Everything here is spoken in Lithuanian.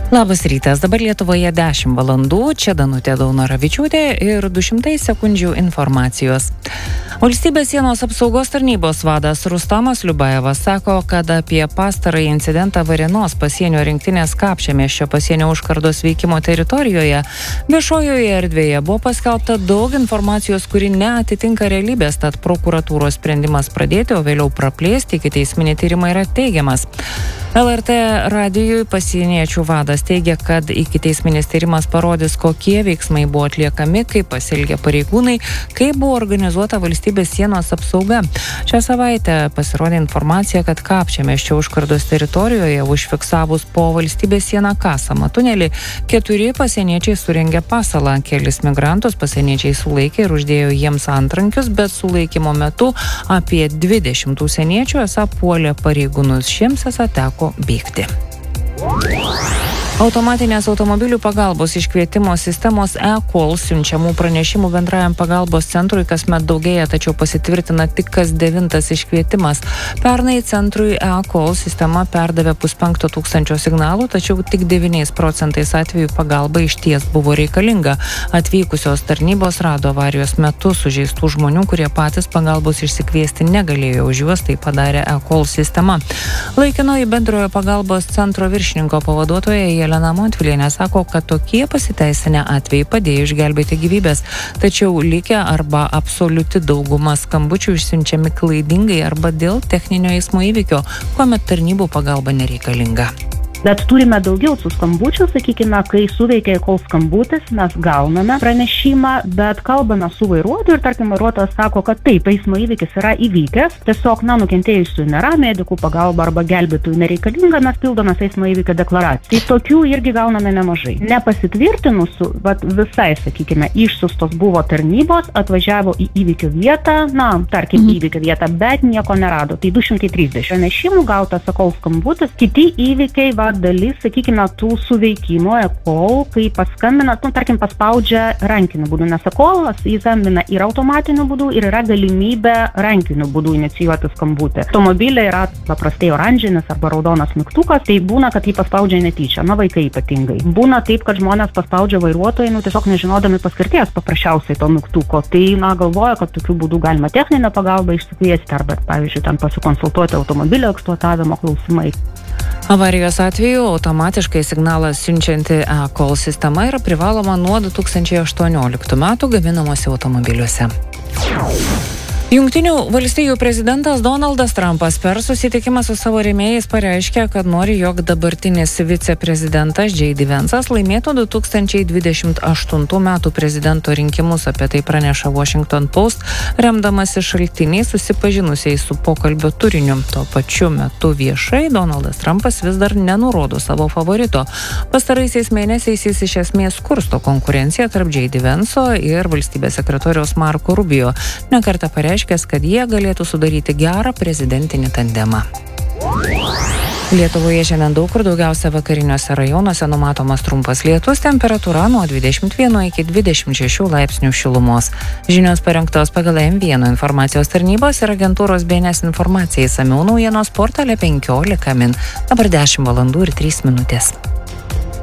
Labas rytas, dabar Lietuvoje 10 valandų, čia Danutė Daunoravičiūtė ir 200 sekundžių informacijos. Valstybės sienos apsaugos tarnybos vadas Rustamas Liubajevas sako, kad apie pastarąjį incidentą Varėnos pasienio rinktinės Kapčiamiesčio pasienio užkardos veikimo teritorijoje viešojoje erdvėje buvo paskelbta daug informacijos, kuri neatitinka realybės, tad prokuratūros sprendimas pradėti, o vėliau praplėsti ikiteisminį tyrimą yra teigiamas. LRT radijui pasieniečių vadas teigia, kad ikiteisminis tyrimas parodys, kokie veiksmai buvo atliekami, kaip pasielgė pareigūnai, kaip buvo organizuota valstybės sienos apsauga. Šią savaitę pasirodė informacija, kad Kapčiamiesčio užkardos teritorijoje užfiksavus po valstybės sieną kasamą tunelį, 4 pasieniečiai surengė pasalą. Kelis migrantus pasieniečiai sulaikė ir uždėjo jiems antrankius, bet sulaikymo metu apie 20 užsieniečių esą puolė pareigūnus. Šiems esą teko bėgti. Automatinės automobilių pagalbos iškvietimo sistemos e-call siunčiamų pranešimų bendrajam pagalbos centrui kasmet daugėja, tačiau pasitvirtina tik kas 9 iškvietimas. Pernai centrui e-call sistema perdavė 500 signalų, tačiau tik 9% atvejų pagalba išties buvo reikalinga. Atvykusios tarnybos rado avarijos metu sužeistų žmonių, kurie patys pagalbos išsikviesti negalėjo, už juos tai padarė e-call sistema. Laikinoji bendrojo pagalbos centro viršininko pavaduotoja Jelena Montvilienė sako, kad tokie pasiteisinę atvejai padėjo išgelbėti gyvybės, tačiau likę arba absoliuti dauguma skambučių išsiunčiami klaidingai arba dėl techninio eismo įvykio, kuomet tarnybų pagalba nereikalinga. Bet turime daugiau tų skambučių, sakykime, kai suveikia kol skambutis, mes gauname pranešimą, bet kalbame su vairuotoju ir, tarkim, vairuotojas sako, kad taip, eismo įvykis yra įvykęs, tiesiog, nukentėjusių nėra, medikų pagalba arba gelbėtojų nereikalinga, mes pildome eismo įvykio deklaraciją. Tai tokių irgi gauname nemažai. Nepasitvirtinusių, visai, sakykime, išsiųstos buvo tarnybos, atvažiavo į įvykio vietą, tarkim, įvykio vietą, bet nieko nerado. Tai 230 pranešimų gauta, sakau, skambutis, kiti įvykiai, dalis, sakykime, tų suveikimo e-call, kai paskambina, tarkim, paspaudžia rankiniu būdu, nes e-callas įskambina ir automatiniu būdu, ir yra galimybė rankiniu būdu inicijuoti skambutį. Automobilė yra paprastai oranžinis arba raudonas mygtukas, tai būna, kad jį paspaudžia netyčia, vaikai ypatingai. Būna taip, kad žmonės paspaudžia vairuotojai, tiesiog nežinodami paskirties paprasčiausiai to mygtuko. Tai, galvoja, kad tokiu būdu galima techninę pagalbą išsikviesti arba, pavyzdžiui, ten pasikonsultuoti automobilio eksploatavimo klausimai. Avarijos atveju automatiškai signalą siunčianti e-call sistema yra privaloma nuo 2018 metų gaminamuose automobiliuose. Jungtinių valstijų prezidentas Donaldas Trumpas per susitikimą su savo rėmėjais pareiškė, kad nori, jog dabartinis viceprezidentas J.D. Vance'as laimėtų 2028 metų prezidento rinkimus. Apie tai praneša Washington Post, remdamasi šaltiniais susipažinusiais su pokalbio turiniu. Tuo pačiu metu viešai Donaldas Trumpas vis dar nenurodo savo favorito. Pastaraisiais mėnesiais jis iš esmės kursto konkurenciją tarp J.D. Vance'o ir valstybės sekretoriaus Marco Rubio. Nekartą pareiškė, kad jie galėtų sudaryti gerą prezidentinį tandemą. Lietuvoje šiandien daug kur, daugiausia vakariniuose rajonuose numatomas trumpas lietus, temperatūra nuo 21 iki 26 laipsnių šilumos. Žinios parengtos pagal M1 informacijos tarnybos ir agentūros BNS informacijai, išsamiau naujienos portale 15 min. Dabar 10 valandų ir 3 minutės.